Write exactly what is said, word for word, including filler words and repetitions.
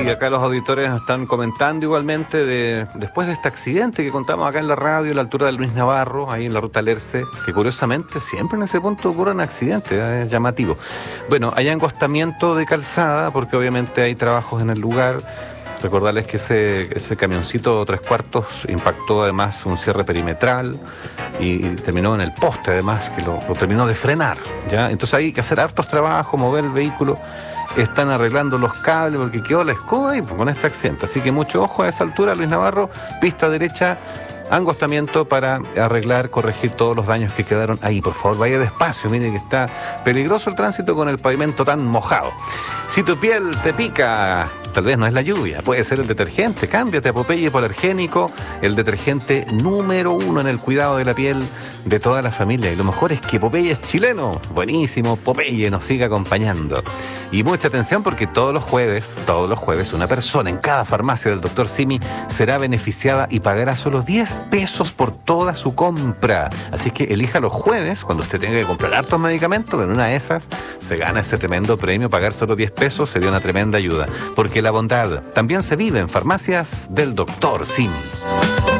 Y acá los auditores están comentando igualmente de después de este accidente que contamos acá en la radio, a la altura del Luis Navarro, ahí en la ruta Lerce, que curiosamente siempre en ese punto ocurren accidentes, es llamativo. Bueno, hay angostamiento de calzada, porque obviamente hay trabajos en el lugar. Recordarles que ese, ese camioncito tres cuartos impactó además un cierre perimetral y, y terminó en el poste, además, que lo, lo terminó de frenar, ¿ya? Entonces hay que hacer hartos trabajos, mover el vehículo. Están arreglando los cables porque quedó la escoba y pues, con este accidente. Así que mucho ojo a esa altura, Luis Navarro, pista derecha, angostamiento para arreglar, corregir todos los daños que quedaron ahí. Por favor, vaya despacio, mire que está peligroso el tránsito con el pavimento tan mojado. Si tu piel te pica, tal vez no es la lluvia, puede ser el detergente. Cámbiate a Popeye Polargénico, el detergente número uno en el cuidado de la piel de toda la familia. Y lo mejor es que Popeye es chileno. Buenísimo, Popeye nos sigue acompañando. Y mucha atención porque todos los jueves, todos los jueves, una persona en cada farmacia del doctor Simi será beneficiada y pagará solo diez pesos por toda su compra. Así que elija los jueves, cuando usted tenga que comprar hartos medicamentos, en una de esas se gana ese tremendo premio. Pagar solo diez pesos sería una tremenda ayuda. Porque la bondad también se vive en farmacias del doctor Simi.